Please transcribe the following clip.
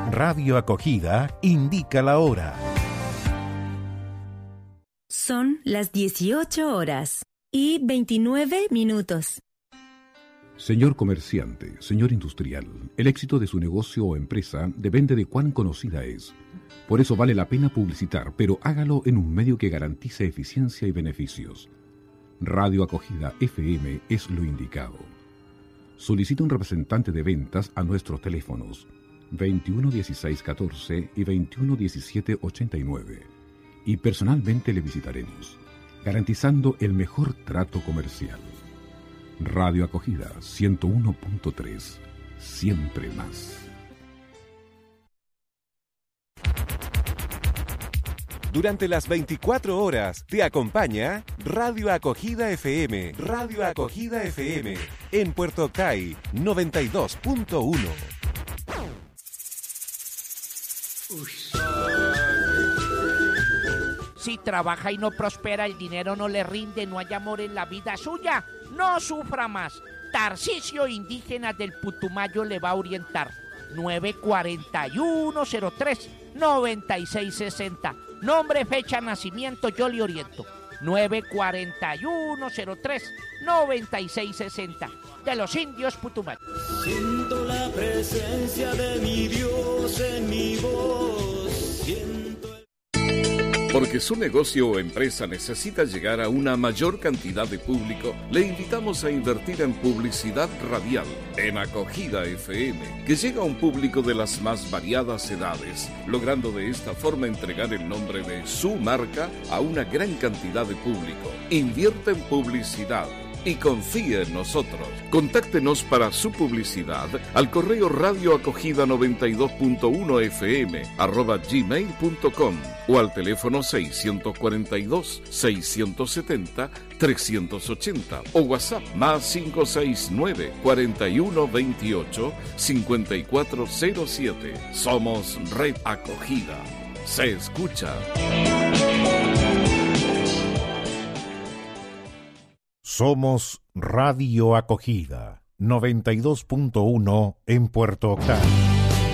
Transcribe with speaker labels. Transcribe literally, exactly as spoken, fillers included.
Speaker 1: Radio Acogida indica la hora.
Speaker 2: Son las dieciocho horas y veintinueve minutos.
Speaker 3: Señor comerciante, señor industrial, el éxito de su negocio o empresa depende de cuán conocida es. Por eso vale la pena publicitar, pero hágalo en un medio que garantice eficiencia y beneficios. Radio Acogida F M es lo indicado. Solicita un representante de ventas a nuestros teléfonos veintiuno dieciséis catorce y veintiuno diecisiete ochenta y nueve y personalmente le visitaremos, garantizando el mejor trato comercial. Radio Acogida ciento uno punto tres, siempre más.
Speaker 4: Durante las veinticuatro horas te acompaña Radio Acogida F M, Radio Acogida F M, en Puerto Octay, noventa y dos punto uno.
Speaker 5: Si trabaja y no prospera, el dinero no le rinde, no hay amor en la vida suya, no sufra más. Tarcisio Indígena del Putumayo le va a orientar. nueve cuatro uno cero tres nueve seis seis cero. Nombre, fecha, nacimiento, yo le oriento. nueve cuatro uno cero tres nueve seis seis cero. De los indios Putumayo.
Speaker 6: Siento la presencia de mi Dios en mi voz. Siento el...
Speaker 7: Porque su negocio o empresa necesita llegar a una mayor cantidad de público, le invitamos a invertir en publicidad radial, en Acogida F M, que llega a un público de las más variadas edades, logrando de esta forma entregar el nombre de su marca a una gran cantidad de público. Invierte en publicidad y confíe en nosotros. Contáctenos para su publicidad al correo radioacogida noventa y dos punto uno f m arroba gmail punto com o al teléfono seiscientos cuarenta y dos, seiscientos setenta, trescientos ochenta o WhatsApp más cinco seis nueve, cuarenta y uno veintiocho, cincuenta y cuatro cero siete. Somos Red Acogida. Se escucha.
Speaker 1: Somos Radio Acogida noventa y dos punto uno en Puerto Octay.